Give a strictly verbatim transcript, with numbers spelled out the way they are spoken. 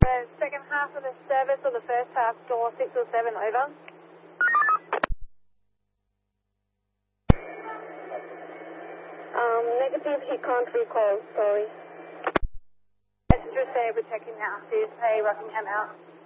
The second half of the service or the first half, door six or seven, over. Um, negative, he can't recall, sorry. Passenger say we're checking now. Please pay Rockingham out.